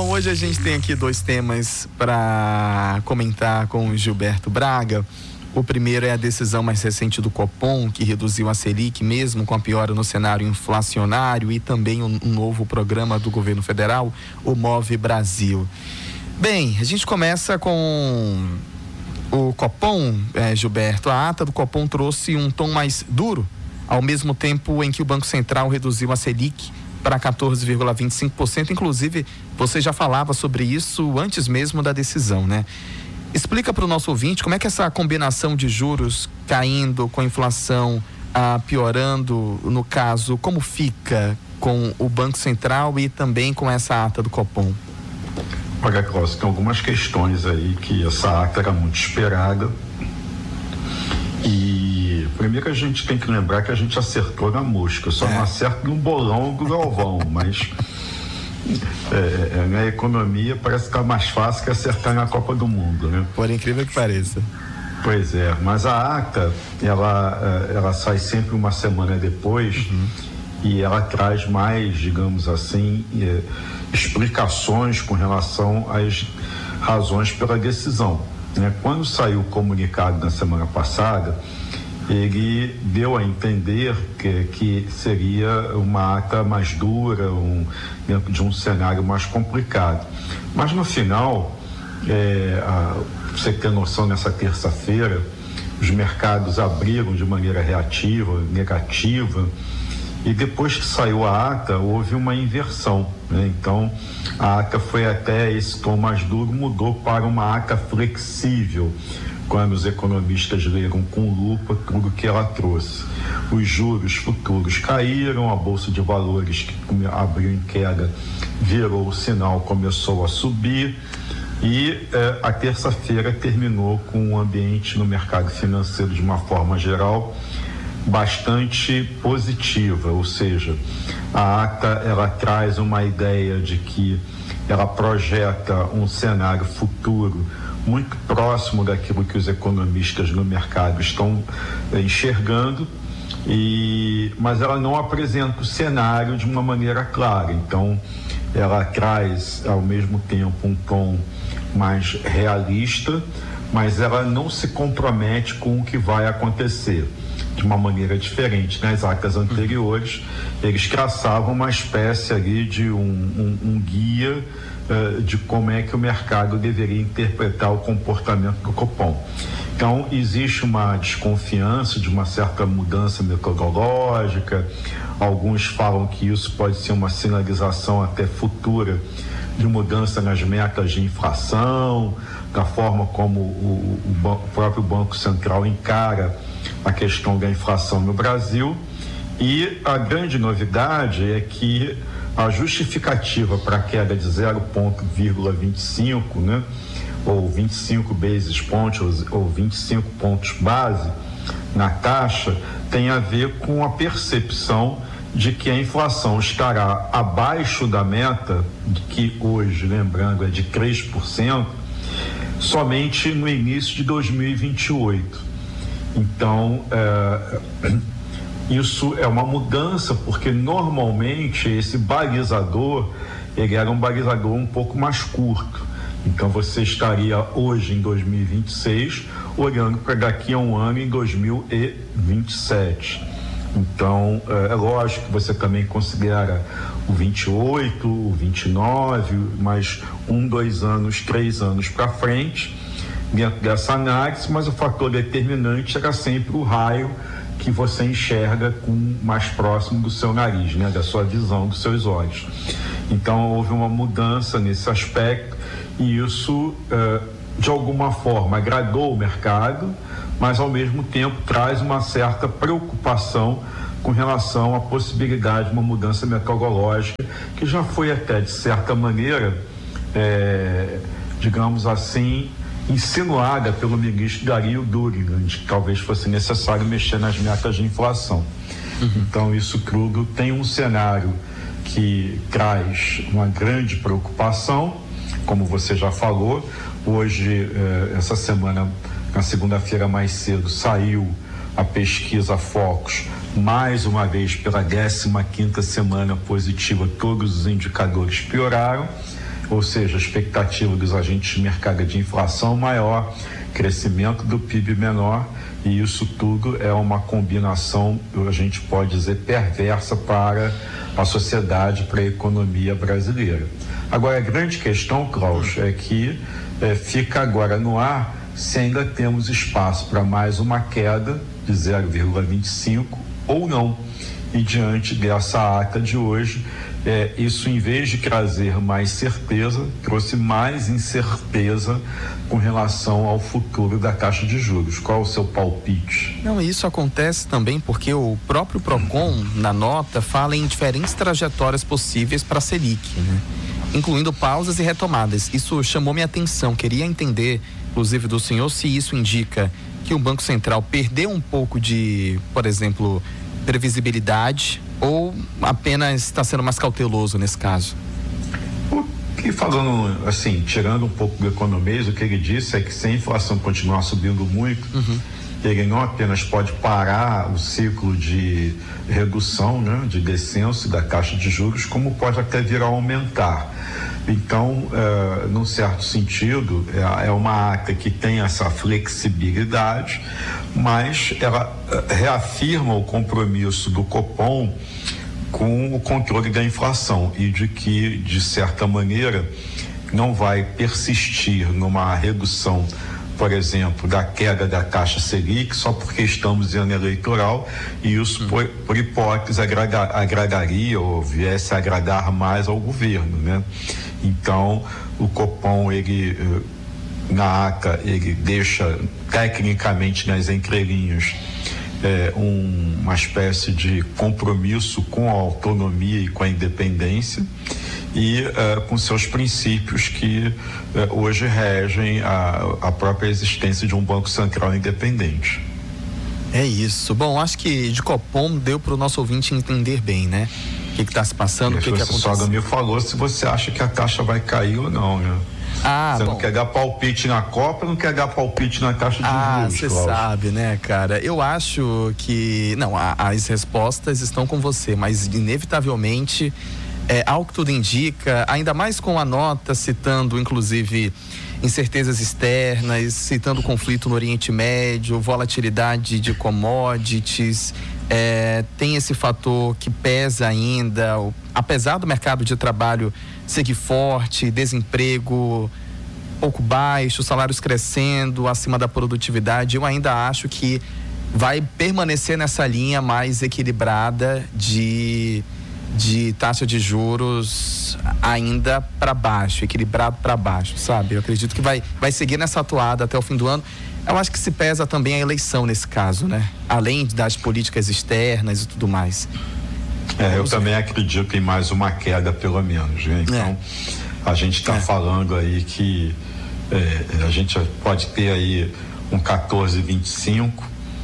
Bom, hoje a gente tem aqui dois temas para comentar com o Gilberto Braga. O primeiro é a decisão mais recente do Copom, que reduziu a Selic mesmo com a piora no cenário inflacionário, e também um novo programa do governo federal, o Move Brasil. Bem, a gente começa com o Copom, Gilberto. A ata do Copom trouxe um tom mais duro, ao mesmo tempo em que o Banco Central reduziu a Selic para 14,25%. Inclusive, você já falava sobre isso antes mesmo da decisão, né? Explica para o nosso ouvinte como é que essa combinação de juros caindo com a inflação piorando, no caso, como fica com o Banco Central e também com essa ata do Copom? Olha, Cláudio, tem algumas questões aí que essa ata era muito esperada. E primeiro a gente tem que lembrar que a gente acertou na mosca, só não acerta no bolão do Galvão, mas na economia parece que tá mais fácil que acertar na Copa do Mundo, né? Por incrível que pareça. Pois é, mas a ata, ela sai sempre uma semana depois, e ela traz mais, digamos assim, explicações com relação às razões pela decisão, né? Quando saiu o comunicado na semana passada, ele deu a entender que seria uma ata mais dura, dentro de um cenário mais complicado. Mas no final, você ter noção, nessa terça-feira, os mercados abriram de maneira reativa, negativa, e depois que saiu a ata, houve uma inversão, né? Então, a ata foi até esse tom mais duro, mudou para uma ata flexível, quando os economistas leram com lupa tudo que ela trouxe. Os juros futuros caíram, a Bolsa de Valores, que abriu em queda, virou o sinal, começou a subir, e a terça-feira terminou com um ambiente no mercado financeiro, de uma forma geral, bastante positiva, ou seja, a ata ela traz uma ideia de que ela projeta um cenário futuro muito próximo daquilo que os economistas no mercado estão enxergando, mas ela não apresenta o cenário de uma maneira clara. Então, ela traz ao mesmo tempo um tom mais realista, mas ela não se compromete com o que vai acontecer de uma maneira diferente. Nas atas anteriores, eles traçavam uma espécie ali de um guia de como é que o mercado deveria interpretar o comportamento do Copom. Então, existe uma desconfiança de uma certa mudança metodológica. Alguns falam que isso pode ser uma sinalização até futura de mudança nas metas de inflação, da forma como o próprio Banco Central encara a questão da inflação no Brasil. E a grande novidade é que a justificativa para a queda de 0,25, né, ou 25 basis points, ou 25 pontos base na taxa, tem a ver com a percepção de que a inflação estará abaixo da meta, que hoje, lembrando, é de 3%, somente no início de 2028. Então, isso é uma mudança, porque normalmente esse balizador, ele era um balizador um pouco mais curto. Então você estaria hoje em 2026 olhando para daqui a um ano, em 2027. Então, é lógico que você também considera o 28, o 29, mais 1, 2 anos, 3 anos para frente dentro dessa análise, mas o fator determinante era sempre o raio que você enxerga mais próximo do seu nariz, né, da sua visão, dos seus olhos. Então, houve uma mudança nesse aspecto, e isso, de alguma forma, agradou o mercado, mas, ao mesmo tempo, traz uma certa preocupação com relação à possibilidade de uma mudança metodológica, que já foi até, de certa maneira, digamos assim, insinuada pelo ministro Dario Durigan, de que talvez fosse necessário mexer nas metas de inflação. Então, isso tudo tem um cenário que traz uma grande preocupação, como você já falou. Hoje, essa semana, na segunda-feira mais cedo, saiu a pesquisa Focus, mais uma vez pela 15ª semana positiva, todos os indicadores pioraram. ou seja, a expectativa dos agentes de mercado de inflação maior, crescimento do PIB menor, e isso tudo é uma combinação, a gente pode dizer, perversa para a sociedade, para a economia brasileira. Agora, a grande questão, Cláudio, é que fica agora no ar se ainda temos espaço para mais uma queda de 0,25 ou não. E diante dessa ata de hoje, isso, em vez de trazer mais certeza, trouxe mais incerteza com relação ao futuro da taxa de juros. Qual o seu palpite? Não, isso acontece também porque o próprio Procon, na nota, fala em diferentes trajetórias possíveis para a Selic, né? Incluindo pausas e retomadas. Isso chamou minha atenção. Queria entender, inclusive do senhor, se isso indica que o Banco Central perdeu um pouco de, por exemplo, previsibilidade, ou apenas está sendo mais cauteloso nesse caso? E falando assim, tirando um pouco do economês, o que ele disse é que se a inflação continuar subindo muito, ele não apenas pode parar o ciclo de redução, né, de descenso da taxa de juros, como pode até vir a aumentar. Então, num certo sentido, é uma ata que tem essa flexibilidade, mas ela reafirma o compromisso do Copom com o controle da inflação e de que, de certa maneira, não vai persistir numa redução, por exemplo, da queda da taxa Selic só porque estamos em ano eleitoral, e isso, por hipótese, agradaria ou viesse a agradar mais ao governo, né? Então, o Copom, ele, na ata, ele deixa tecnicamente nas entrelinhas uma espécie de compromisso com a autonomia e com a independência e com seus princípios que hoje regem a própria existência de um Banco Central independente. É isso. Bom, acho que de Copom deu para o nosso ouvinte entender bem, né? O que está se passando, o que aconteceu. Você só me falou se você acha que a taxa vai cair ou não, né? Você não quer dar palpite na Copa, não quer dar palpite na taxa de juros. Você sabe, né, cara? Eu acho que... Não, as respostas estão com você, mas inevitavelmente, ao que tudo indica, ainda mais com a nota citando, inclusive, incertezas externas, citando conflito no Oriente Médio, volatilidade de commodities, tem esse fator que pesa ainda, apesar do mercado de trabalho seguir forte, desemprego pouco baixo, salários crescendo acima da produtividade, eu ainda acho que vai permanecer nessa linha mais equilibrada de taxa de juros ainda para baixo, equilibrado para baixo, sabe? Eu acredito que vai seguir nessa atuada até o fim do ano. Eu acho que se pesa também a eleição nesse caso, né? Além das políticas externas e tudo mais. Eu também acredito em mais uma queda, pelo menos, né? Então, a gente está falando aí que a gente pode ter aí um 14,25.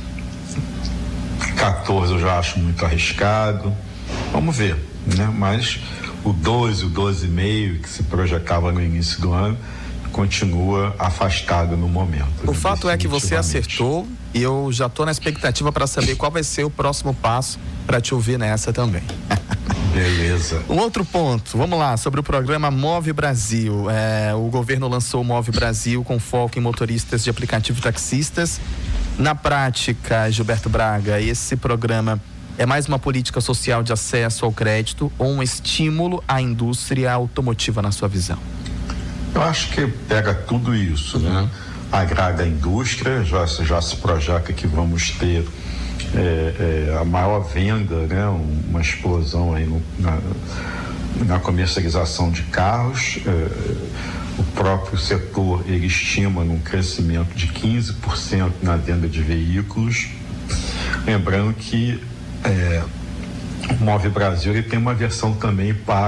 14 eu já acho muito arriscado. Vamos ver, né? Mas o 12, o 12,5 que se projetava no início do ano continua afastado no momento. O fato é que você acertou e eu já estou na expectativa para saber qual vai ser o próximo passo para te ouvir nessa também. Beleza. Um outro ponto, vamos lá, sobre o programa Move Brasil. O governo lançou o Move Brasil com foco em motoristas de aplicativo e taxistas. Na prática, Gilberto Braga, esse programa é mais uma política social de acesso ao crédito ou um estímulo à indústria automotiva, na sua visão? Eu acho que pega tudo isso, né? Agrada a indústria, já se projeta que vamos ter a maior venda, né? Uma explosão aí na comercialização de carros. O próprio setor, ele estima um crescimento de 15% na venda de veículos. Lembrando que o Move Brasil, ele tem uma versão também para